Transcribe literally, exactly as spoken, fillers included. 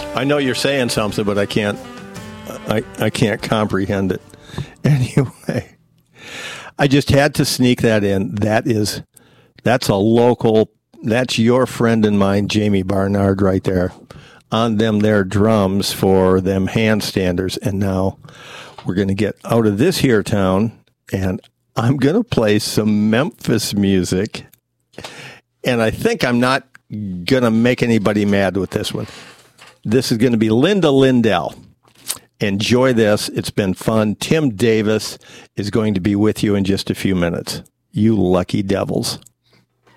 I know you're saying something, but I can't. I, I can't comprehend it. Anyway, I just had to sneak that in. That is, that's a local. That's your friend and mine, Jamie Barnard, right there, on them their drums for them handstanders. And now we're going to get out of this here town, and I'm going to play some Memphis music. And I think I'm not going to make anybody mad with this one. This is going to be Linda Lindell. Enjoy this. It's been fun. Tim Davis is going to be with you in just a few minutes. You lucky devils.